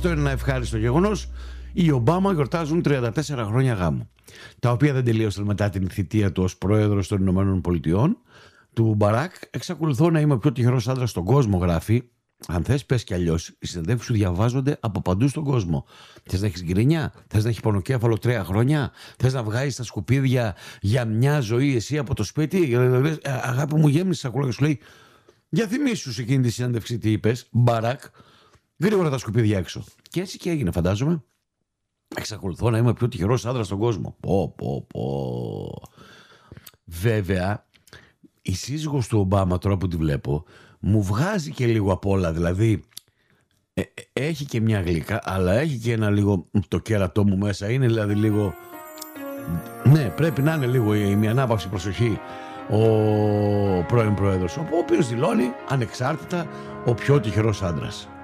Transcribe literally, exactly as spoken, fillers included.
αυτό είναι ένα ευχάριστο γεγονός. Οι Ομπάμα γιορτάζουν τριάντα τέσσερα χρόνια γάμου, τα οποία δεν τελείωσαν μετά την θητεία του ως πρόεδρος των Ηνωμένων Πολιτειών. Του Μπαράκ, εξακολουθώ να είμαι ο πιο τυχερός άντρας στον κόσμο, γράφει. Αν θες, πες κι αλλιώς. Οι συνεντεύξεις σου διαβάζονται από παντού στον κόσμο. Θες να έχεις γκρίνια, θες να έχεις πονοκέφαλο τρία χρόνια, θες να βγάζεις τα σκουπίδια για μια ζωή εσύ από το σπίτι. Αγάπη μου, γέμισες σακούλα και σου λέει, για θυμίσου σε εκείνη τη συνέντευξη τι είπες, Μπαράκ, γρήγορα τα σκουπίδια έξω. Και έτσι και έγινε, φαντάζομαι. Εξακολουθώ να είμαι ο πιο τυχερός άντρας στον κόσμο. Πω, πω, πω. Βέβαια, η σύζυγος του Ομπάμα, τώρα που τη βλέπω, μου βγάζει και λίγο απ' όλα. Δηλαδή, ε, έχει και μια γλυκά, αλλά έχει και ένα λίγο, το κέρατό μου μέσα είναι δηλαδή λίγο, ναι, πρέπει να είναι λίγο η μια ανάπαυση προσοχή ο πρώην πρόεδρος, ο οποίος δηλώνει ανεξάρτητα ο πιο τυχερός άντρας.